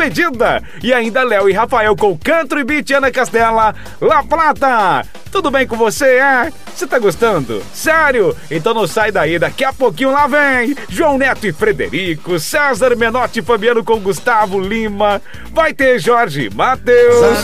Medida. E ainda Léo e Rafael com Country Beat, Ana Castela, La Plata. Tudo bem com você, é? Você tá gostando? Sério? Então não sai daí, daqui a pouquinho lá vem João Neto e Frederico, César Menotti e Fabiano com Gustavo Lima. Vai ter Jorge Mateus.